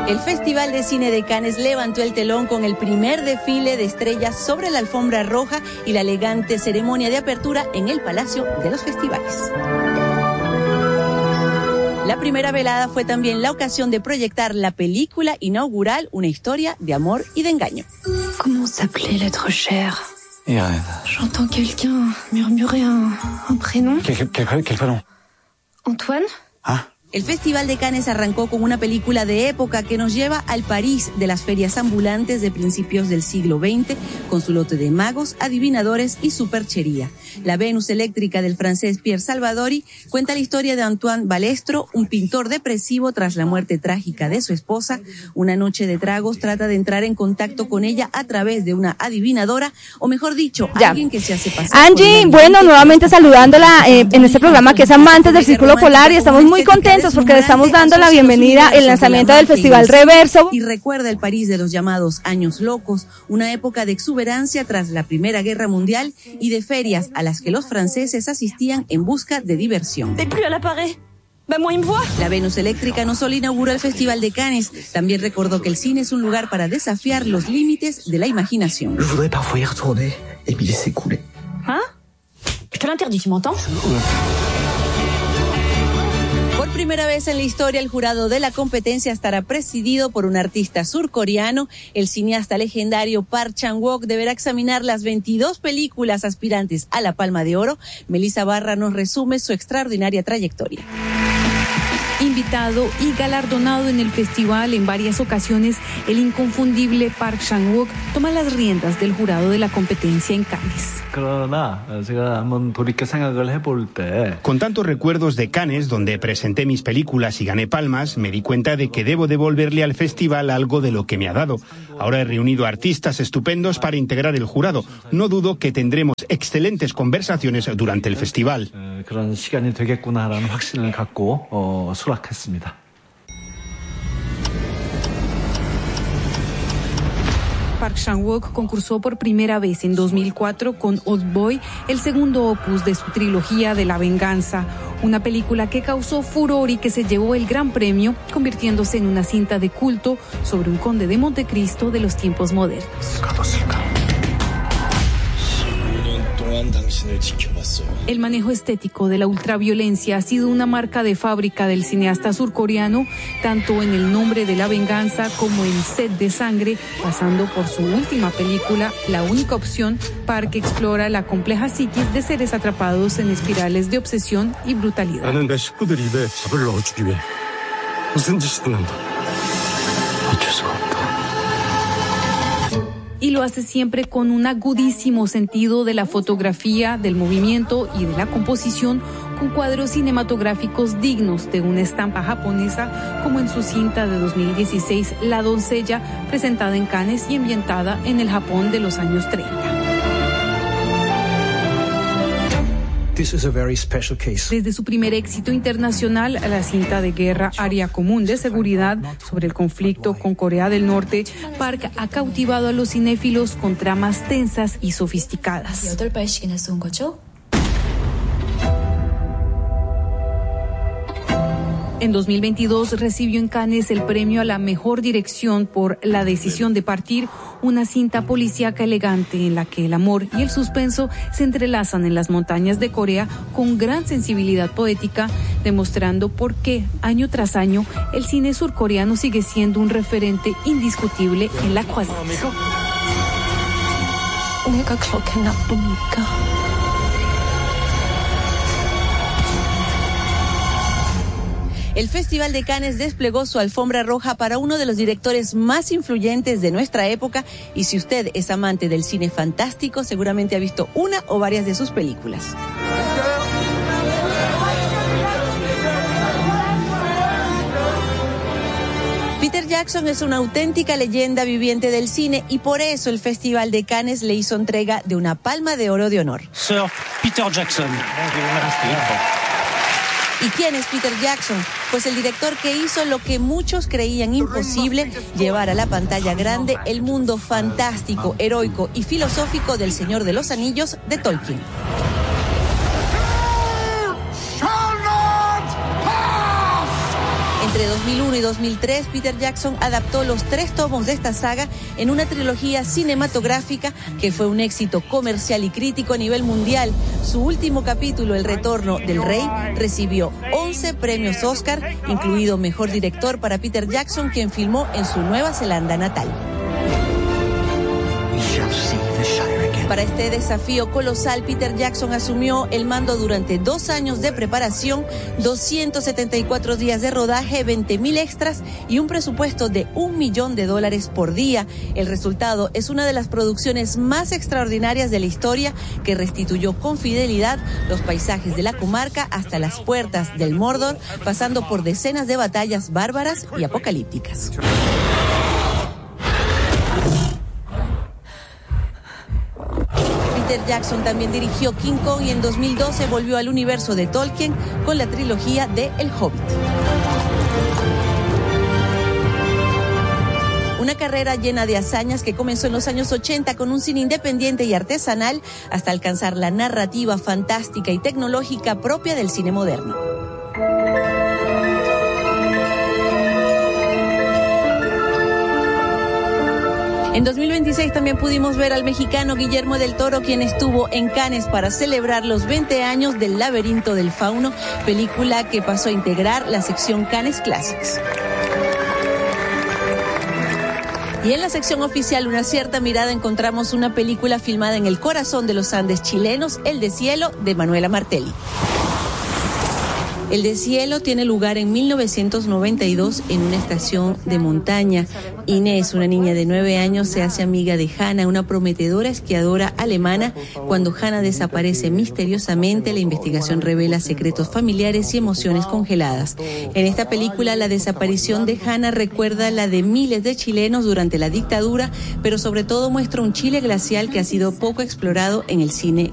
El Festival de Cine de Cannes levantó el telón con el primer desfile de estrellas sobre la alfombra roja y la elegante ceremonia de apertura en el Palacio de los Festivales. La primera velada fue también la ocasión de proyectar la película inaugural, una historia de amor y de engaño. ¿Cómo s'appelait l'être cher? Irène. J'entends quelqu'un murmurer un prénom. Quel prénom? Antoine? Ah. El Festival de Cannes arrancó con una película de época que nos lleva al París de las ferias ambulantes de principios del siglo XX, con su lote de magos, adivinadores y superchería. La Venus eléctrica del francés Pierre Salvadori cuenta la historia de Antoine Balestre, un pintor depresivo tras la muerte trágica de su esposa. Una noche de tragos trata de entrar en contacto con ella a través de una adivinadora, o mejor dicho, alguien que se hace pasar. Angie, bueno, nuevamente saludándola en este programa que es Amantes del Círculo Polar, y estamos muy contentos porque le estamos dando la bienvenida al lanzamiento del Festival Reverso. Y recuerda el París de los llamados años locos, una época de exuberancia tras la Primera Guerra Mundial y de ferias a las que los franceses asistían en busca de diversión. La Venus eléctrica no solo inauguró el Festival de Cannes, también recordó que el cine es un lugar para desafiar los límites de la imaginación. Je voudrais parfois y retourner et me laisser couler. ¿Ah? Je te l'interdis, tu m'entends? Por primera vez en la historia, el jurado de la competencia estará presidido por un artista surcoreano. El cineasta legendario Park Chan-wook deberá examinar las 22 películas aspirantes a la Palma de Oro. Melissa Barra nos resume su extraordinaria trayectoria. Invitado y galardonado en el festival en varias ocasiones, el inconfundible Park Chan-wook toma las riendas del jurado de la competencia en Cannes. Con tantos recuerdos de Cannes, donde presenté mis películas y gané palmas, me di cuenta de que debo devolverle al festival algo de lo que me ha dado. Ahora he reunido artistas estupendos para integrar el jurado. No dudo que tendremos excelentes conversaciones durante el festival. Park Chan-wook concursó por primera vez en 2004 con Old Boy, el segundo opus de su trilogía de la venganza, una película que causó furor y que se llevó el gran premio, convirtiéndose en una cinta de culto sobre un conde de Montecristo de los tiempos modernos. El manejo estético de la ultraviolencia ha sido una marca de fábrica del cineasta surcoreano, tanto en El nombre de la venganza como en Sed de sangre, pasando por su última película, La única opción. Park explora la compleja psiquis de seres atrapados en espirales de obsesión y brutalidad. Y lo hace siempre con un agudísimo sentido de la fotografía, del movimiento y de la composición, con cuadros cinematográficos dignos de una estampa japonesa, como en su cinta de 2016, La doncella, presentada en Cannes y ambientada en el Japón de los años 30. Desde su primer éxito internacional, la cinta de guerra Área Común de Seguridad sobre el conflicto con Corea del Norte, Park ha cautivado a los cinéfilos con tramas tensas y sofisticadas. En 2022 recibió en Cannes el premio a la mejor dirección por La decisión de partir, una cinta policíaca elegante en la que el amor y el suspenso se entrelazan en las montañas de Corea con gran sensibilidad poética, demostrando por qué año tras año el cine surcoreano sigue siendo un referente indiscutible en la cuadrilla. El Festival de Cannes desplegó su alfombra roja para uno de los directores más influyentes de nuestra época, y si usted es amante del cine fantástico, seguramente ha visto una o varias de sus películas. Peter Jackson es una auténtica leyenda viviente del cine, y por eso el Festival de Cannes le hizo entrega de una Palma de Oro de honor. Sir Peter Jackson. ¿Y quién es Peter Jackson? Pues el director que hizo lo que muchos creían imposible, llevar a la pantalla grande el mundo fantástico, heroico y filosófico del Señor de los Anillos de Tolkien. Entre 2001 y 2003, Peter Jackson adaptó los 3 tomos de esta saga en una trilogía cinematográfica que fue un éxito comercial y crítico a nivel mundial. Su último capítulo, El Retorno del Rey, recibió 11 premios Oscar, incluido Mejor Director para Peter Jackson, quien filmó en su Nueva Zelanda natal. Para este desafío colosal, Peter Jackson asumió el mando durante 2 años de preparación, 274 días de rodaje, 20.000 extras y un presupuesto de $1 millón por día. El resultado es una de las producciones más extraordinarias de la historia, que restituyó con fidelidad los paisajes de la comarca hasta las puertas del Mordor, pasando por decenas de batallas bárbaras y apocalípticas. Peter Jackson también dirigió King Kong y en 2012 volvió al universo de Tolkien con la trilogía de El Hobbit. Una carrera llena de hazañas que comenzó en los años 80 con un cine independiente y artesanal hasta alcanzar la narrativa fantástica y tecnológica propia del cine moderno. En 2026 también pudimos ver al mexicano Guillermo del Toro, quien estuvo en Cannes para celebrar los 20 años del Laberinto del Fauno, película que pasó a integrar la sección Cannes Classics. Y en la sección oficial, Una cierta mirada, encontramos una película filmada en el corazón de los Andes chilenos, El Deshielo, de Manuela Martelli. El Deshielo tiene lugar en 1992 en una estación de montaña. Inés, una niña de 9 años, se hace amiga de Hannah, una prometedora esquiadora alemana. Cuando Hannah desaparece misteriosamente, la investigación revela secretos familiares y emociones congeladas. En esta película, la desaparición de Hannah recuerda la de miles de chilenos durante la dictadura, pero sobre todo muestra un Chile glacial que ha sido poco explorado en el cine